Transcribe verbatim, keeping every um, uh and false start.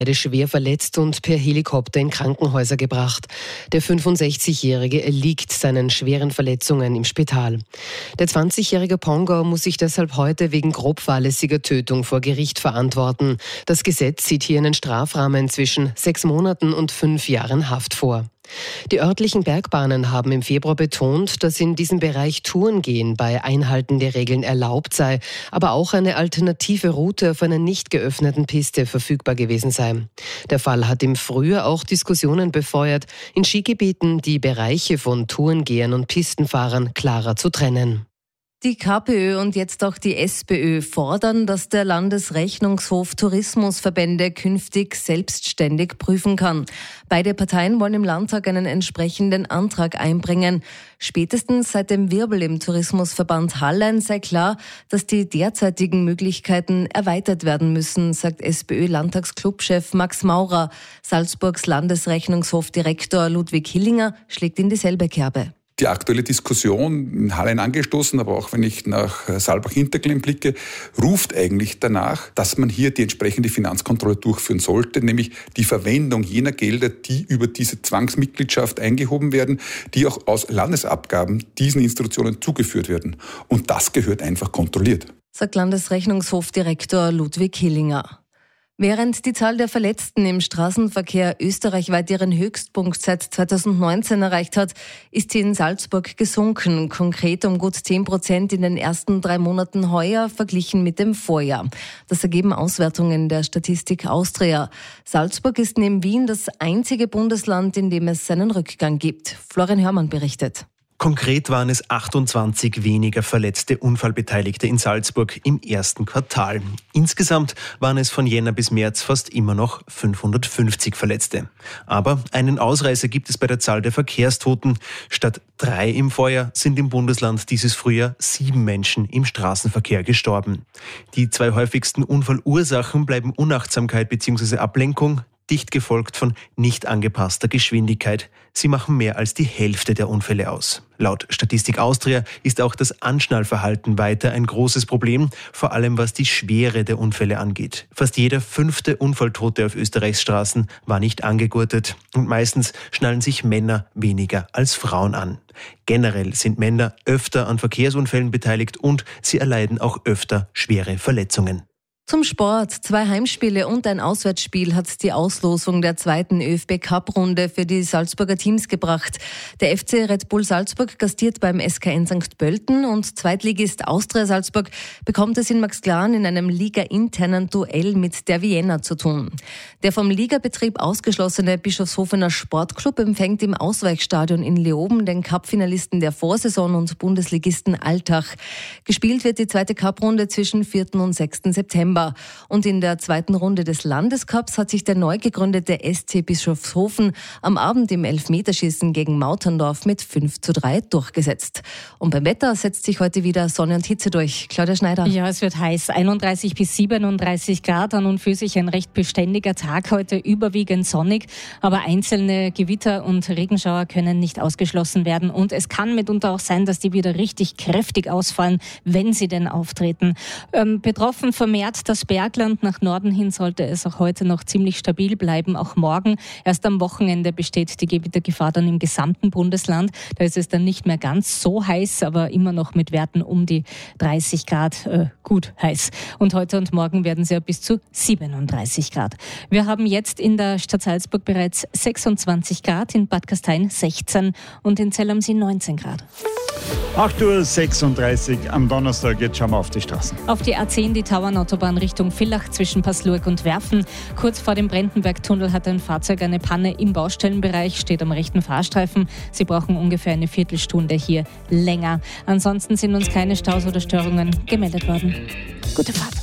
Beide schwer verletzt und per Helikopter in Krankenhäuser gebracht. Der fünfundsechzigjährige erliegt seinen schweren Verletzungen im Spital. Der zwanzigjährige Pongau muss sich deshalb heute wegen grob fahrlässiger Tötung vor Gericht verantworten. Das Gesetz sieht hier einen Strafrahmen zwischen sechs Monaten und fünf Jahren Haft vor. Die örtlichen Bergbahnen haben im Februar betont, dass in diesem Bereich Tourengehen bei Einhalten der Regeln erlaubt sei, aber auch eine alternative Route auf einer nicht geöffneten Piste verfügbar gewesen sei. Der Fall hat im Frühjahr auch Diskussionen befeuert, in Skigebieten die Bereiche von Tourengehern und Pistenfahrern klarer zu trennen. Die KPÖ und jetzt auch die SPÖ fordern, dass der Landesrechnungshof Tourismusverbände künftig selbstständig prüfen kann. Beide Parteien wollen im Landtag einen entsprechenden Antrag einbringen. Spätestens seit dem Wirbel im Tourismusverband Hallein sei klar, dass die derzeitigen Möglichkeiten erweitert werden müssen, sagt SPÖ-Landtagsclubchef Max Maurer. Salzburgs Landesrechnungshofdirektor Ludwig Hillinger schlägt in dieselbe Kerbe. Die aktuelle Diskussion in Hallein angestoßen, aber auch wenn ich nach Saalbach-Hinterglemm blicke, ruft eigentlich danach, dass man hier die entsprechende Finanzkontrolle durchführen sollte, nämlich die Verwendung jener Gelder, die über diese Zwangsmitgliedschaft eingehoben werden, die auch aus Landesabgaben diesen Institutionen zugeführt werden. Und das gehört einfach kontrolliert, sagt Landesrechnungshofdirektor Ludwig Hillinger. Während die Zahl der Verletzten im Straßenverkehr österreichweit ihren Höchstpunkt seit zweitausendneunzehn erreicht hat, ist sie in Salzburg gesunken, konkret um gut zehn Prozent in den ersten drei Monaten heuer verglichen mit dem Vorjahr. Das ergeben Auswertungen der Statistik Austria. Salzburg ist neben Wien das einzige Bundesland, in dem es einen Rückgang gibt. Florian Hörmann berichtet. Konkret waren es achtundzwanzig weniger verletzte Unfallbeteiligte in Salzburg im ersten Quartal. Insgesamt waren es von Jänner bis März fast immer noch fünfhundertfünfzig Verletzte. Aber einen Ausreißer gibt es bei der Zahl der Verkehrstoten. Statt drei im Vorjahr sind im Bundesland dieses Frühjahr sieben Menschen im Straßenverkehr gestorben. Die zwei häufigsten Unfallursachen bleiben Unachtsamkeit bzw. Ablenkung, dicht gefolgt von nicht angepasster Geschwindigkeit. Sie machen mehr als die Hälfte der Unfälle aus. Laut Statistik Austria ist auch das Anschnallverhalten weiter ein großes Problem, vor allem was die Schwere der Unfälle angeht. Fast jeder fünfte Unfalltote auf Österreichs Straßen war nicht angegurtet und meistens schnallen sich Männer weniger als Frauen an. Generell sind Männer öfter an Verkehrsunfällen beteiligt und sie erleiden auch öfter schwere Verletzungen. Zum Sport. Zwei Heimspiele und ein Auswärtsspiel hat die Auslosung der zweiten ÖFB-Cup-Runde für die Salzburger Teams gebracht. Der F C Red Bull Salzburg gastiert beim S K N Sankt Pölten und Zweitligist Austria Salzburg bekommt es in Maxglan in einem ligainternen Duell mit der Vienna zu tun. Der vom Ligabetrieb ausgeschlossene Bischofshofener Sportclub empfängt im Ausweichstadion in Leoben den Cup-Finalisten der Vorsaison und Bundesligisten Altach. Gespielt wird die zweite Cup-Runde zwischen vierten und sechsten September. Und in der zweiten Runde des Landescups hat sich der neu gegründete S C Bischofshofen am Abend im Elfmeterschießen gegen Mauterndorf mit fünf zu drei durchgesetzt. Und beim Wetter setzt sich heute wieder Sonne und Hitze durch. Claudia Schneider. Ja, es wird heiß. einunddreißig bis siebenunddreißig Grad. An und für sich ein recht beständiger Tag heute, überwiegend sonnig. Aber einzelne Gewitter und Regenschauer können nicht ausgeschlossen werden. Und es kann mitunter auch sein, dass die wieder richtig kräftig ausfallen, wenn sie denn auftreten. Ähm, betroffen vermehrt das Bergland. Nach Norden hin sollte es auch heute noch ziemlich stabil bleiben, auch morgen. Erst am Wochenende besteht die Gewittergefahr dann im gesamten Bundesland. Da ist es dann nicht mehr ganz so heiß, aber immer noch mit Werten um die dreißig Grad äh, gut heiß. Und heute und morgen werden sie ja bis zu siebenunddreißig Grad. Wir haben jetzt in der Stadt Salzburg bereits sechsundzwanzig Grad, in Bad Gastein sechzehn und in Zell am See neunzehn Grad. acht Uhr sechsunddreißig am Donnerstag, jetzt schauen wir auf die Straßen. Auf die A zehn, die Tauernautobahn Richtung Villach zwischen Passlurg und Werfen. Kurz vor dem Brentenberg-Tunnel hat ein Fahrzeug eine Panne im Baustellenbereich, steht am rechten Fahrstreifen. Sie brauchen ungefähr eine Viertelstunde hier länger. Ansonsten sind uns keine Staus oder Störungen gemeldet worden. Gute Fahrt.